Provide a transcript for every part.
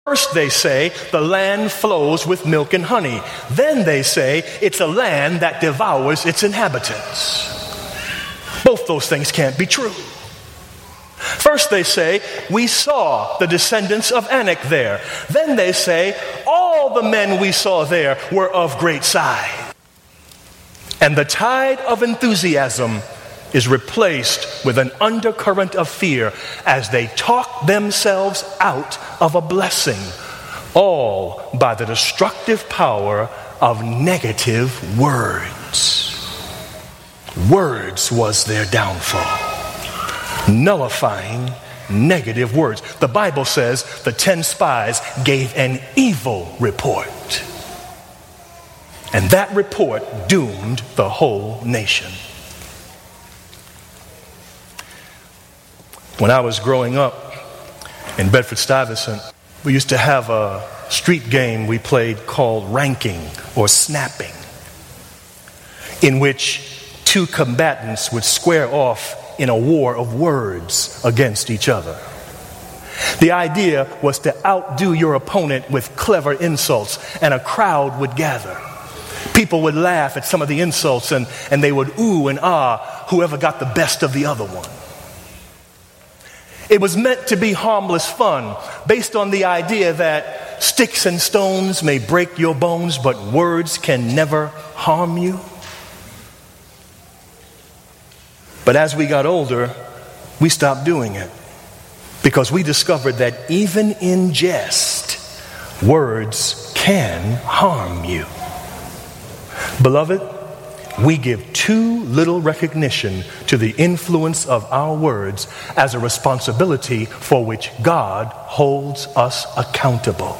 First, they say, the land flows with milk and honey. Then they say, it's a land that devours its inhabitants. Both those things can't be true. First, they say, we saw the descendants of Anak there. Then they say, all the men we saw there were of great size. And the tide of enthusiasm is replaced with an undercurrent of fear as they talk themselves out of a blessing, all by the destructive power of negative words. Words was their downfall. Nullifying negative words. The Bible says the 10 spies gave an evil report. And that report doomed the whole nation. When I was growing up in Bedford-Stuyvesant, we used to have a street game we played called ranking or snapping, in which two combatants would square off in a war of words against each other. The idea was to outdo your opponent with clever insults, and a crowd would gather. People would laugh at some of the insults, and they would ooh and ah, whoever got the best of the other one. It was meant to be harmless fun, based on the idea that sticks and stones may break your bones, but words can never harm you. But as we got older, we stopped doing it, because we discovered that even in jest, words can harm you. Beloved, we give too little recognition to the influence of our words as a responsibility for which God holds us accountable.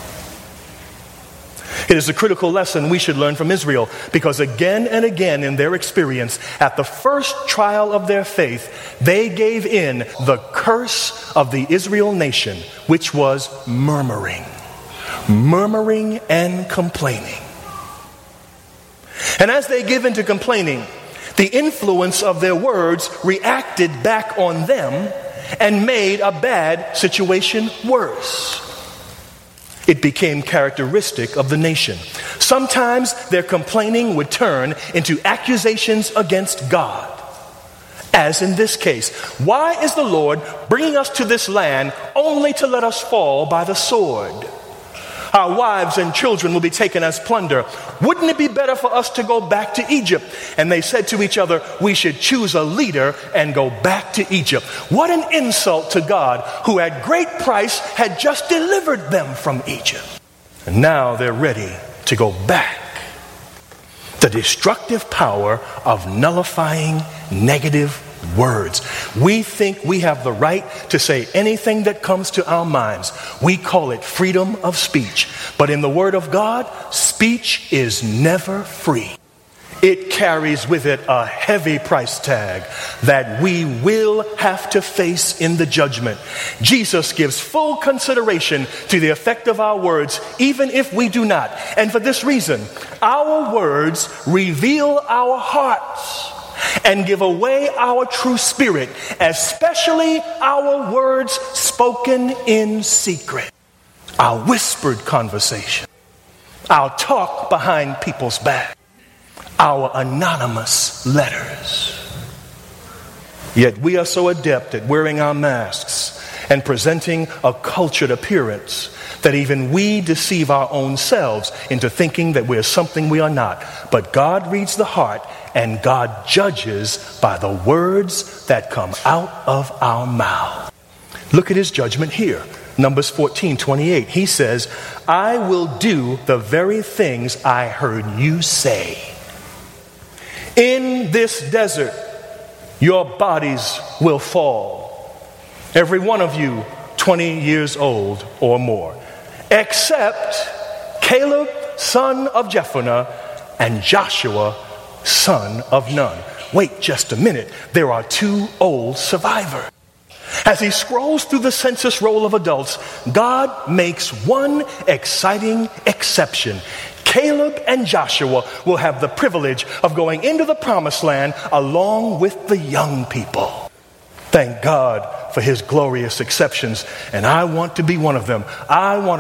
It is a critical lesson we should learn from Israel, because again and again in their experience, at the first trial of their faith, they gave in the curse of the Israel nation, which was murmuring and complaining. And as they give into complaining, the influence of their words reacted back on them and made a bad situation worse. It became characteristic of the nation. Sometimes their complaining would turn into accusations against God. As in this case, why is the Lord bringing us to this land only to let us fall by the sword? Our wives and children will be taken as plunder. Wouldn't it be better for us to go back to Egypt? And they said to each other, we should choose a leader and go back to Egypt. What an insult to God, who at great price had just delivered them from Egypt. And now they're ready to go back. The destructive power of nullifying negative words. We think we have the right to say anything that comes to our minds. We call it freedom of speech. But in the Word of God, speech is never free. It carries with it a heavy price tag that we will have to face in the judgment. Jesus gives full consideration to the effect of our words, even if we do not. And for this reason, our words reveal our hearts and give away our true spirit, especially our words spoken in secret, our whispered conversation, our talk behind people's back, our anonymous letters. Yet we are so adept at wearing our masks and presenting a cultured appearance that even we deceive our own selves into thinking that we're something we are not. But God reads the heart, and God judges by the words that come out of our mouth. Look at his judgment here. Numbers 14:28. He says, I will do the very things I heard you say. In this desert, your bodies will fall, every one of you 20 years old or more, except Caleb, son of Jephunneh, and Joshua, son of Nun. Wait just a minute. There are two old survivors. As he scrolls through the census roll of adults, God makes one exciting exception. Caleb and Joshua will have the privilege of going into the promised land along with the young people. Thank God for his glorious exceptions, and I want to be one of them. I want